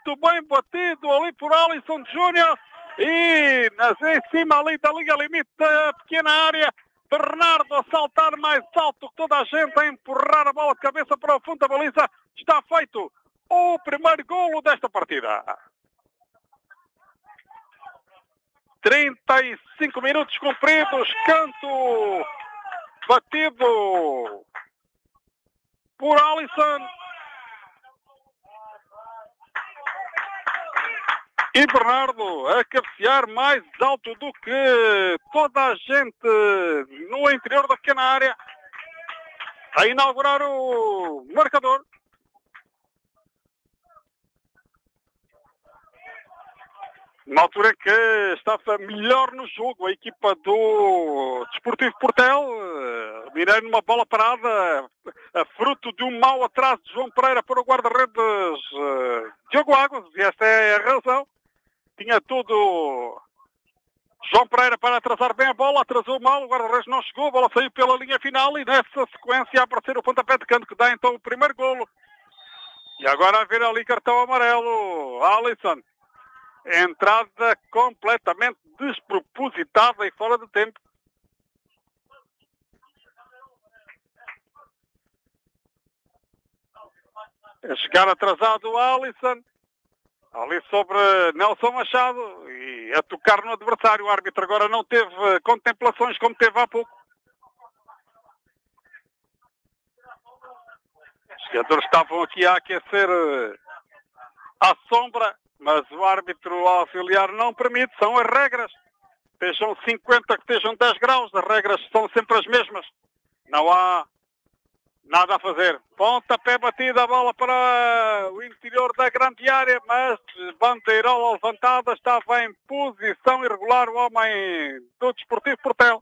muito bem batido ali por Alisson Júnior. E em cima ali da linha limite da pequena área, Bernardo a saltar mais alto que toda a gente, a empurrar a bola de cabeça para o fundo da baliza. Está feito o primeiro golo desta partida. 35 minutos cumpridos, canto batido por Alisson. E Bernardo a cabecear mais alto do que toda a gente no interior da pequena área, a inaugurar o marcador. Na altura que estava melhor no jogo a equipa do Desportivo Portel, Mineiro numa bola parada, fruto de um mau atraso de João Pereira para o guarda-redes Diogo Águas, e esta é a razão. Tinha tudo João Pereira para atrasar bem a bola, atrasou mal, o guarda-redes não chegou, a bola saiu pela linha final e nessa sequência a aparecer o pontapé de canto que dá então o primeiro golo. E agora a ver ali cartão amarelo, Alisson. Entrada completamente despropositada e fora de tempo. A chegar atrasado o Alisson. Ali sobre Nelson Machado e a tocar no adversário. O árbitro agora não teve contemplações como teve há pouco. Os jogadores estavam aqui a aquecer à sombra, mas o árbitro auxiliar não permite. São as regras. Estejam 50, que estejam 10 graus. As regras são sempre as mesmas. Não há nada a fazer. Pontapé batida, a bola para o interior da grande área, mas bandeirola levantada, estava em posição irregular o homem do Desportivo Portel.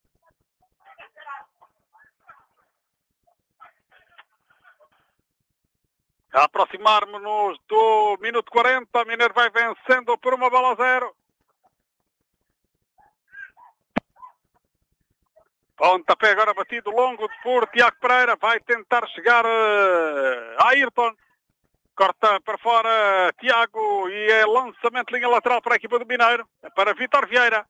A aproximar-nos do minuto 40, o Mineiro vai vencendo por 1-0. Pontapé agora batido longo por Tiago Pereira. Vai tentar chegar a Ayrton. Corta para fora Tiago e é lançamento de linha lateral para a equipa do Mineiro. É para Vítor Vieira.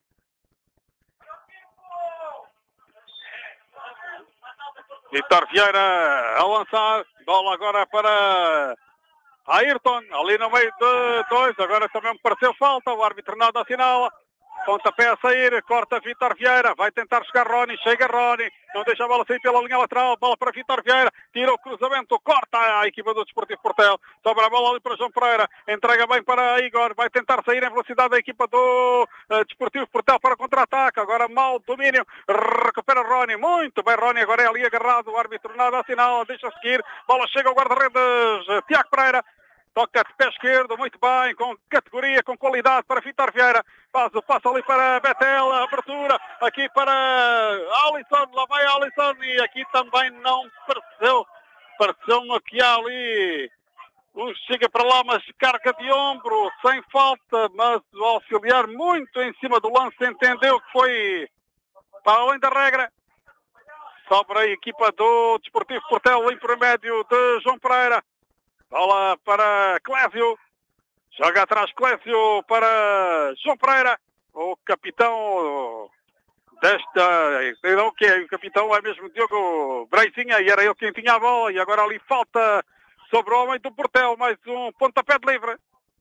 Vítor Vieira a lançar. Bola agora para Ayrton. Ali no meio de dois. Agora também me pareceu falta. O árbitro nada assinala. Pontapé a sair, corta Vítor Vieira, vai tentar chegar Rony, chega Rony, não deixa a bola sair pela linha lateral, bola para Vítor Vieira, tira o cruzamento, corta a equipa do Desportivo Portel, sobra a bola ali para João Pereira, entrega bem para Igor, vai tentar sair em velocidade a equipa do Desportivo Portel para contra-ataque, agora mau domínio, recupera Rony, muito bem Rony, agora é ali agarrado, o árbitro nada assinala, deixa seguir, bola chega ao guarda-redes Tiago Pereira. Toca de pé esquerdo, muito bem, com categoria, com qualidade para Vítor Vieira. Faz o passo ali para Betel, abertura aqui para Alisson, lá vai Alisson e aqui também não pareceu. Pareceu-me que há ali, chega para lá, mas carga de ombro, sem falta, mas o auxiliar muito em cima do lance entendeu que foi para além da regra. Sobra a equipa do Desportivo Portel em intermédio de João Pereira. Bola para Clésio. Joga atrás Clésio para João Pereira. O capitão desta... Não, que é o capitão é mesmo Diogo Breizinha e era ele quem tinha a bola. E agora ali falta sobre o homem do Portel. Mais um pontapé de livre.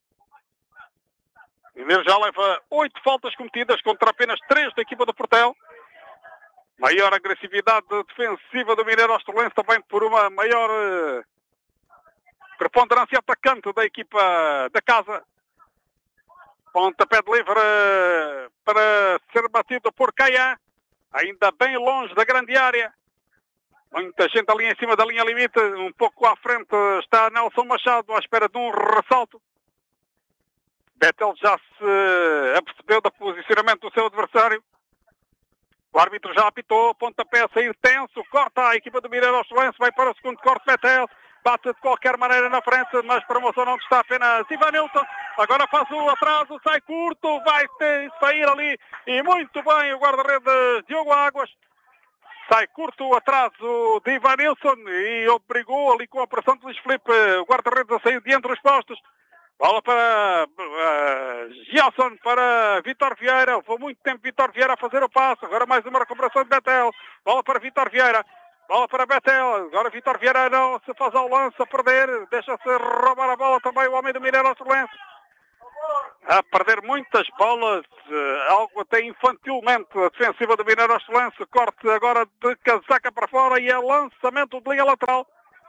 O Mineiro já leva 8 faltas cometidas contra apenas 3 da equipa do Portel. Maior agressividade defensiva do Mineiro Australense também por uma maior... preponderância atacante da equipa da casa. Pontapé de livre para ser batido por Caian. Ainda bem longe da grande área. Muita gente ali em cima da linha limite. Um pouco à frente está Nelson Machado à espera de um ressalto. Betel já se apercebeu do posicionamento do seu adversário. O árbitro já apitou. Pontapé a sair tenso. Corta a equipa do Mineiro Australense. Vai para o segundo corte Betel. Bate de qualquer maneira na frente, mas para promoção não está apenas Ivanilton. Agora faz o atraso, sai curto, vai sair ali. E muito bem o guarda-redes Diogo Águas. Sai curto o atraso de Ivanilton e obrigou ali com a pressão de Luís Filipe o guarda-redes a sair de entre os postos. Bola para Gelson, para Vítor Vieira. Levou muito tempo Vítor Vieira a fazer o passo. Agora mais uma recuperação de Betel. Bola para Vítor Vieira. Bola para Betel. Agora Vítor Vieira não se faz ao lance a perder. Deixa-se roubar a bola também o homem do Mineiro Ostelense. A perder muitas bolas. Algo até infantilmente. A defensiva do Mineiro Ostelense. Corte agora de casaca para fora e é lançamento de linha lateral.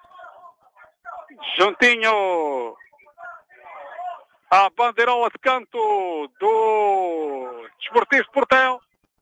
Juntinho à bandeirola de canto do Desportivo de Portel.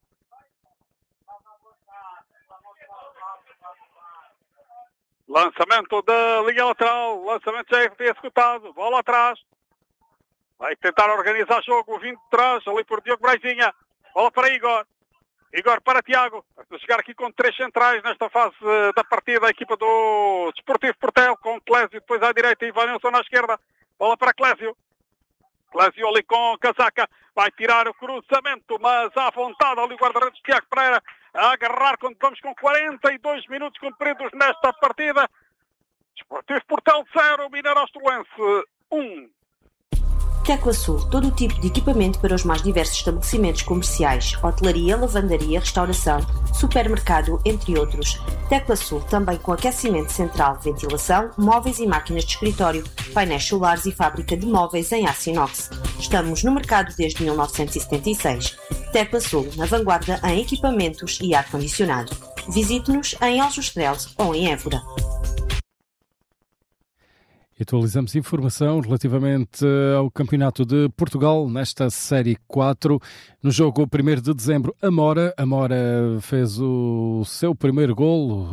Lançamento da linha lateral. Lançamento já é executado. Bola atrás. Vai tentar organizar jogo. Vindo de trás. Ali por Diogo Braizinha. Bola para Igor. Igor para Tiago. Vai chegar aqui com 3 centrais nesta fase da partida. A equipa do Desportivo de Portel. Com Clésio depois à direita e Ivanilson à esquerda. Bola para Clésio. Clésio ali com Casaca, vai tirar o cruzamento, mas à vontade ali o guarda-redes Tiago Pereira a agarrar quando vamos com 42 minutos cumpridos nesta partida. Desportivo Portel 0, Mineiro Ostelense 1. Tecla Sul, todo o tipo de equipamento para os mais diversos estabelecimentos comerciais, hotelaria, lavandaria, restauração, supermercado, entre outros. Tecla Sul, também com aquecimento central, ventilação, móveis e máquinas de escritório, painéis solares e fábrica de móveis em aço inox. Estamos no mercado desde 1976. Tecla Sul, na vanguarda em equipamentos e ar-condicionado. Visite-nos em Aljustrel ou em Évora. Atualizamos informação relativamente ao Campeonato de Portugal nesta Série 4. No jogo 1º de dezembro, Amora fez o seu primeiro golo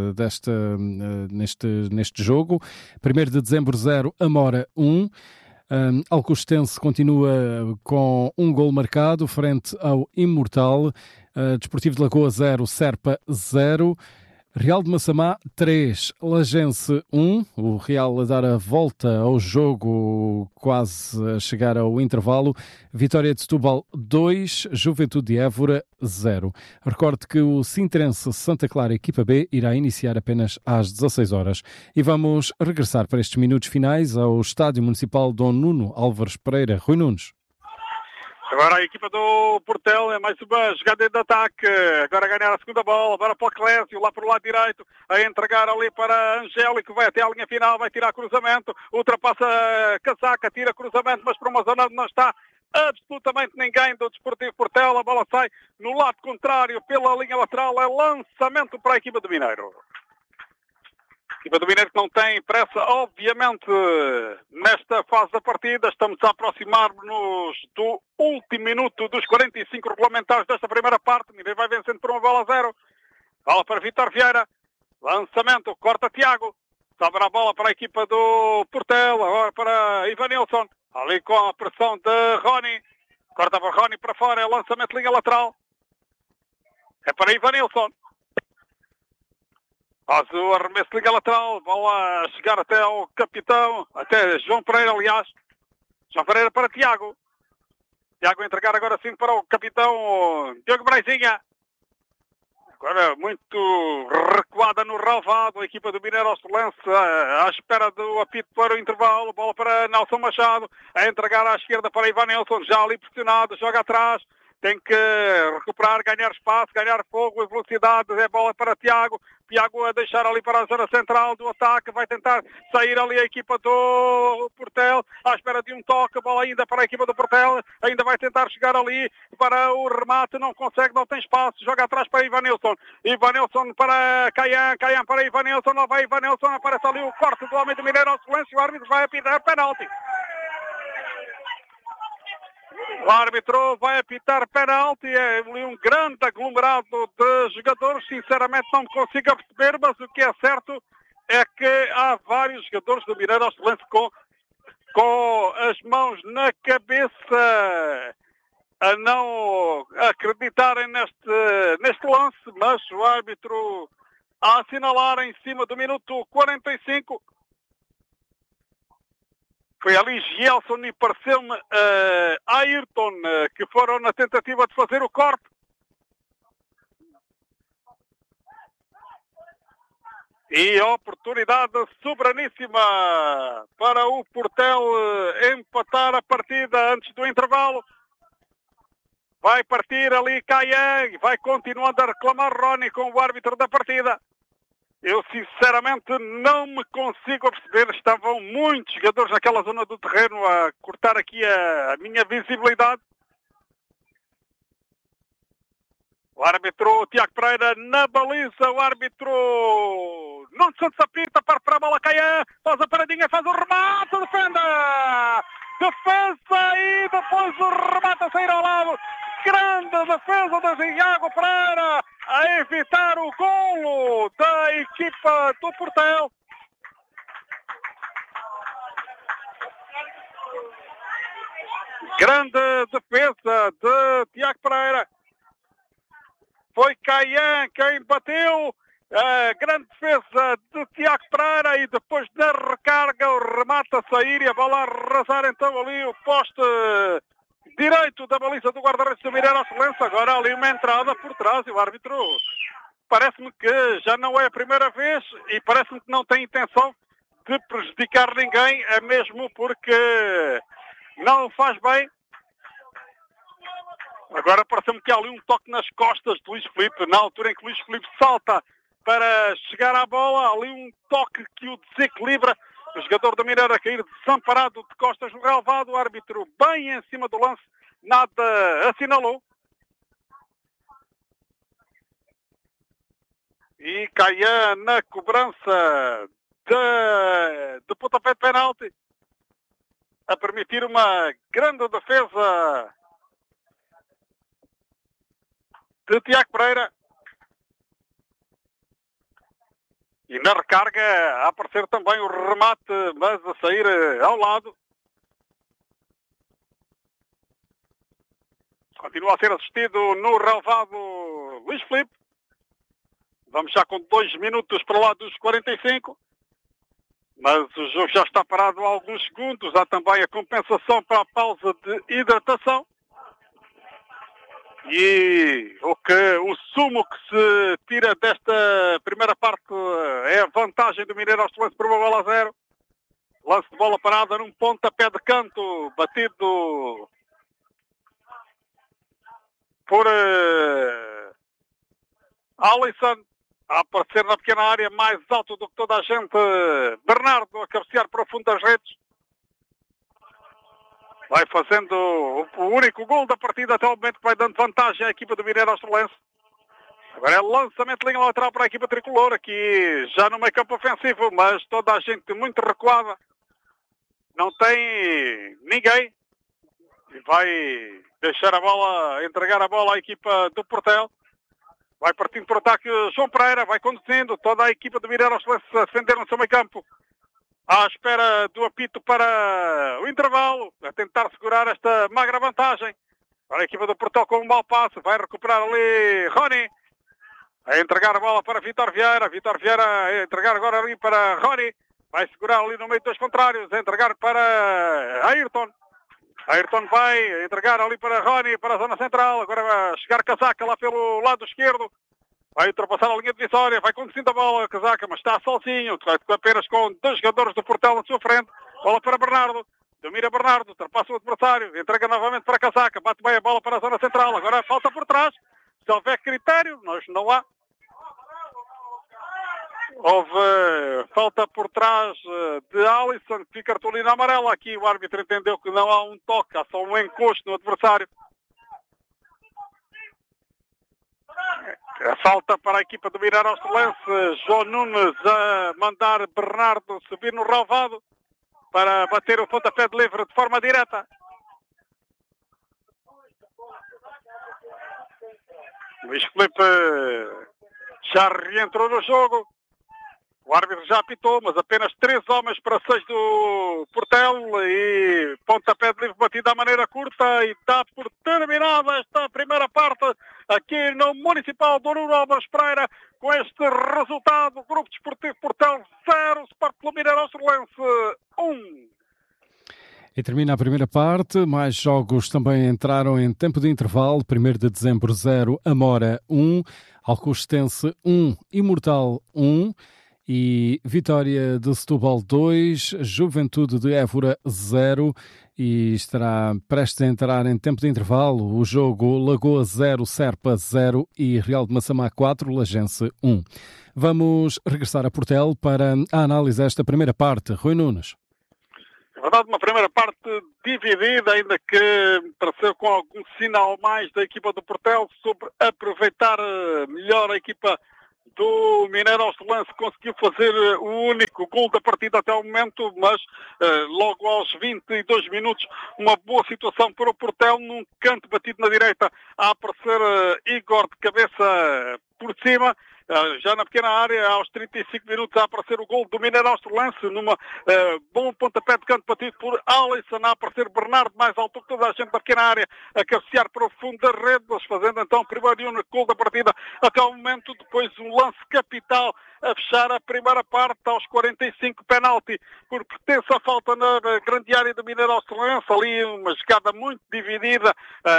neste jogo. 1º de dezembro 0, Amora 1. Alcostense continua com um golo marcado frente ao Imortal. Desportivo de Lagoa 0, Serpa 0. Real de Massamá 3, Lagense 1, o Real a dar a volta ao jogo quase a chegar ao intervalo. Vitória de Setúbal 2, Juventude de Évora 0. Recorde que o Sintrense Santa Clara equipa B irá iniciar apenas às 16 horas. E vamos regressar para estes minutos finais ao Estádio Municipal Dom Nuno Álvares Pereira. Rui Nunes. Agora a equipa do Portel é mais uma jogada de ataque. Agora a ganhar a segunda bola. Agora para o Clésio, lá para o lado direito. A entregar ali para Angélico. Vai até a linha final, vai tirar cruzamento. Ultrapassa Casaca, tira cruzamento, mas para uma zona onde não está absolutamente ninguém do Desportivo Portel. A bola sai no lado contrário pela linha lateral. É lançamento para a equipa do Mineiro. A equipa do Mineiro que não tem pressa, obviamente, nesta fase da partida. Estamos a aproximar-nos do último minuto dos 45 regulamentares desta primeira parte. Mineiro vai vencendo por 1-0. Bola para Vítor Vieira. Lançamento, corta Tiago. Sobra a bola para a equipa do Portel. Agora para Ivanilson. Ali com a pressão de Rony. Corta para Rony para fora. É lançamento de linha lateral. É para Ivanilson. Faz o arremesso de liga lateral, bola a chegar até ao capitão, até João Pereira, aliás. João Pereira para Tiago. Tiago a entregar agora sim para o capitão Diogo Braizinha. Agora muito recuada no relvado, a equipa do Mineiro Ostelense à espera do apito para o intervalo. Bola para Nelson Machado, a entregar à esquerda para Ivanilson, já ali pressionado, joga atrás. Tem que recuperar, ganhar espaço, ganhar fogo e velocidade. É bola para Tiago. Tiago a deixar ali para a zona central do ataque. Vai tentar sair ali a equipa do Portel. À espera de um toque. Bola ainda para a equipa do Portel. Ainda vai tentar chegar ali para o remate. Não consegue, não tem espaço. Joga atrás para Ivanilson. Ivanilson para Caian. Caian para Ivanilson. Lá vai Ivanilson. Aparece ali o corte do homem do Mineiro ao silêncio. O árbitro vai apitar penalti. O árbitro vai apitar penalti. É um grande aglomerado de jogadores. Sinceramente não consigo perceber, mas o que é certo é que há vários jogadores do Mineiro Ostelense com as mãos na cabeça a não acreditarem neste lance, mas o árbitro a assinalar em cima do minuto 45. Foi ali Gelson e pareceu-me Ayrton que foram na tentativa de fazer o corte. E oportunidade soberaníssima para o Portel empatar a partida antes do intervalo. Vai partir ali Caian, vai continuando a reclamar Rony com o árbitro da partida. Eu sinceramente não me consigo perceber, estavam muitos jogadores naquela zona do terreno a cortar aqui a minha visibilidade. O árbitro Tiago Pereira na baliza, o árbitro Nuno Santos apita para a bola, Caian, faz a paradinha, faz o remate, defende! Defesa e depois o remate a sair ao lado. Grande defesa de Tiago Pereira a evitar o golo da equipa do Portel. Grande defesa de Tiago Pereira. Foi Caian quem bateu. A grande defesa de Tiago Pereira e depois da recarga o remate a sair e a bola a arrasar então ali o poste direito da baliza do guarda-redes do Mirera Excelência. Agora ali uma entrada por trás e o árbitro parece-me que já não é a primeira vez e parece-me que não tem intenção de prejudicar ninguém, é mesmo porque não faz bem. Agora parece-me que há ali um toque nas costas de Luís Filipe, na altura em que Luís Filipe salta para chegar à bola, ali um toque que o desequilibra, o jogador do Mirera a cair desamparado de costas no relvado, o árbitro bem em cima do lance, nada assinalou. E Caian na cobrança de pontapé de penalti, a permitir uma grande defesa de Tiago Pereira. E na recarga a aparecer também o remate, mas a sair ao lado. Continua a ser assistido no relvado Luís Filipe. Vamos já com 2 minutos para lá dos 45. Mas o jogo já está parado há alguns segundos. Há também a compensação para a pausa de hidratação. E o sumo que se tira desta primeira parte é a vantagem do Mineiro Excelência por 1-0. Lance de bola parada num pontapé de canto, batido por Alisson, a aparecer na pequena área, mais alto do que toda a gente, Bernardo a cabecear para o fundo das redes. Vai fazendo o único gol da partida até o momento, que vai dando vantagem à equipa do Mineiro Excelência. Agora é lançamento de linha lateral para a equipa tricolor, aqui já no meio campo ofensivo, mas toda a gente muito recuada. Não tem ninguém. E vai deixar a bola, entregar a bola à equipa do Portel. Vai partindo para o ataque João Pereira, vai conduzindo toda a equipa do Mineiro Excelência a defender no seu meio campo. À espera do apito para o intervalo, a tentar segurar esta magra vantagem. Agora a equipa do Portel com um mau passe, vai recuperar ali Rony. A entregar a bola para Vítor Vieira. Vítor Vieira a entregar agora ali para Rony. Vai segurar ali no meio dos contrários, a entregar para Ayrton. Ayrton vai entregar ali para Rony, para a zona central. Agora vai chegar Casaca lá pelo lado esquerdo. Vai ultrapassar a linha de vitória, vai conduzindo a bola, Casaca, mas está sozinho, apenas com 2 jogadores do Portel na sua frente. Bola para Bernardo, domina Bernardo, ultrapassa o adversário, entrega novamente para Casaca, bate bem a bola para a zona central, agora falta por trás. Se houver critério, nós não há. Houve falta por trás de Alisson, que fica cartolina amarela. Aqui o árbitro entendeu que não há um toque, há só um encosto no adversário. A falta para a equipa do Mineiro Excelência. João Nunes a mandar Bernardo subir no relvado para bater o pontapé de livre de forma direta. Luís Filipe já reentrou no jogo. O árbitro já apitou, mas apenas 3 homens para 6 do Portel e pontapé de livre batido à maneira curta e está por terminada esta primeira parte aqui no Municipal do Nuno Alves Pereira com este resultado. Grupo Desportivo Portel 0, Sport Clube Mineiro Excelência 1. E termina a primeira parte. Mais jogos também entraram em tempo de intervalo. 1º de dezembro 0, Amora 1, Alcostense 1, Imortal 1. e Vitória de Setúbal 2, Juventude de Évora 0, e estará prestes a entrar em tempo de intervalo o jogo Lagoa 0, Serpa 0 e Real de Massamá 4, Lagense 1. Vamos regressar a Portel para a análise desta primeira parte. Rui Nunes. É verdade, uma primeira parte dividida, ainda que pareceu com algum sinal mais da equipa do Portel sobre aproveitar melhor a equipa do Mineiro Ostelense. Conseguiu fazer o único gol da partida até o momento, mas logo aos 22 minutos uma boa situação para o Portel, num canto batido na direita a aparecer Igor de cabeça por cima. Já na pequena área, aos 35 minutos, a aparecer o gol do Mineiro Ostelense, numa bom pontapé de canto batido por Alisson, a aparecer Bernardo, mais alto que toda a gente da pequena área, a cabecear para o fundo da rede, fazendo então o primeiro e único gol da partida até o momento. Depois um lance capital a fechar a primeira parte, aos 45, penalti, por pertence a falta na grande área do Mineiro Ostelense, ali uma jogada muito dividida,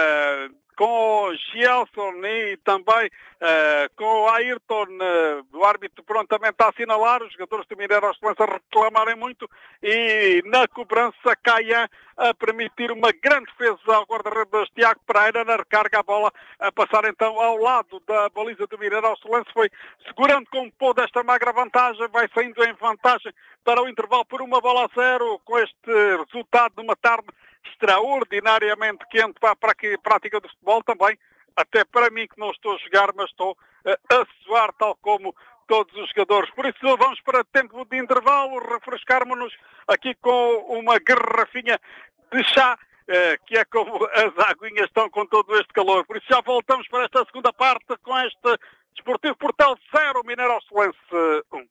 com Gelson e também com Ayrton, o árbitro prontamente a assinalar, os jogadores do Mineiro Ostelense a reclamarem muito, e na cobrança Caian a permitir uma grande defesa ao guarda-redes Tiago Pereira, na recarga a bola a passar então ao lado da baliza do Mineiro Ostelense, foi segurando como pôde esta magra vantagem, vai saindo em vantagem para o intervalo por 1-0, com este resultado de uma tarde extraordinariamente quente para a prática do futebol também, até para mim que não estou a jogar, mas estou a suar tal como todos os jogadores. Por isso vamos para tempo de intervalo, refrescarmos-nos aqui com uma garrafinha de chá, que é como as aguinhas estão com todo este calor. Por isso já voltamos para esta segunda parte com este Desportivo Portel 0, Mineiro Ostelense 1.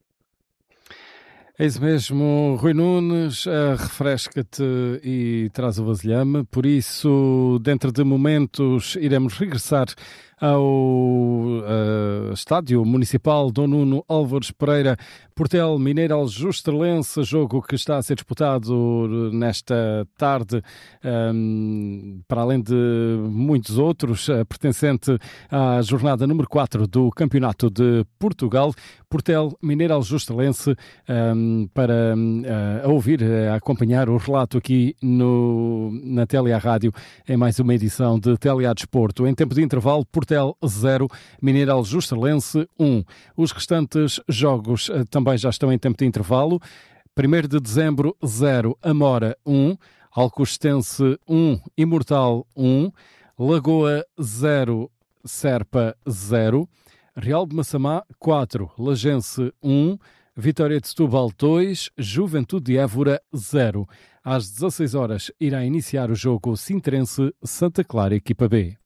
É isso mesmo, Rui Nunes, refresca-te e traz o vasilhame. Por isso, dentro de momentos, iremos regressar ao Estádio Municipal Dom Nuno Álvares Pereira, Portel Mineiro Aljustrellense, jogo que está a ser disputado nesta tarde, para além de muitos outros, pertencente à jornada número 4 do Campeonato de Portugal. Portel Mineiro Aljustrellense, para ouvir, a acompanhar o relato aqui na Telia Rádio, em mais uma edição de Telia Desporto. Em tempo de intervalo, Portel 0, Mineiro Aljustrellense 1. Os restantes jogos também já estão em tempo de intervalo. 1º de dezembro 0, Amora 1, Alcostense 1, Imortal 1, Lagoa 0, Serpa 0, Real de Massamá 4, Lagense 1, Vitória de Setúbal 2, Juventude de Évora 0. Às 16 horas irá iniciar o jogo Sintrense Santa Clara, equipa B.